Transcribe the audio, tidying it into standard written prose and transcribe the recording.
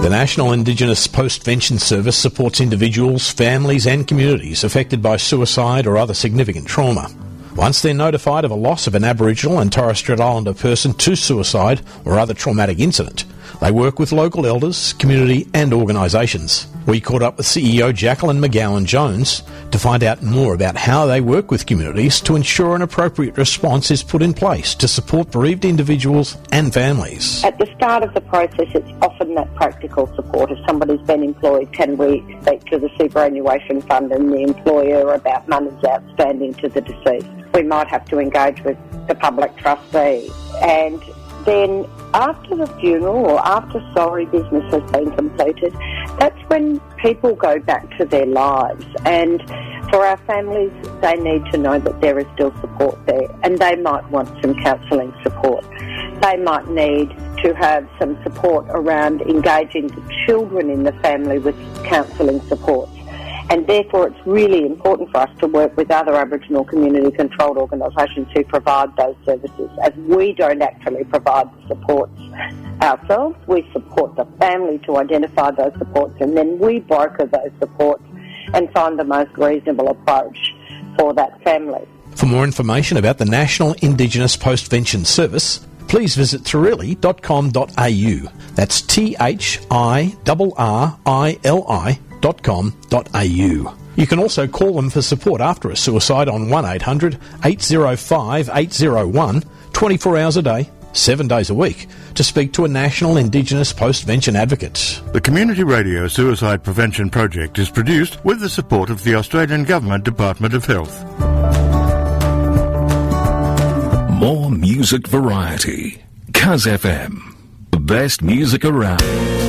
The National Indigenous Postvention Service supports individuals, families and communities affected by suicide or other significant trauma. Once they're notified of a loss of an Aboriginal and Torres Strait Islander person to suicide or other traumatic incident, they work with local elders, community and organisations. We caught up with CEO Jacqueline McGowan-Jones to find out more about how they work with communities to ensure an appropriate response is put in place to support bereaved individuals and families. At the start of the process, it's often that practical support. If somebody's been employed, can we speak to the superannuation fund and the employer about monies outstanding to the deceased? We might have to engage with the public trustee. And then after the funeral or after sorry business has been completed, that's when people go back to their lives. And for our families, they need to know that there is still support there, and they might want some counselling support. They might need to have some support around engaging the children in the family with counselling support. And therefore it's really important for us to work with other Aboriginal community-controlled organisations who provide those services, as we don't actually provide the supports ourselves. We support the family to identify those supports, and then we broker those supports and find the most reasonable approach for that family. For more information about the National Indigenous Postvention Service, please visit thirili.com.au. That's THIRRILI.com.au. You can also call them for support after a suicide on 1800 805 801, 24 hours a day, 7 days a week, to speak to a National Indigenous Postvention advocate. The Community Radio Suicide Prevention Project is produced with the support of the Australian Government Department of Health. More music variety. Cuz FM. The best music around.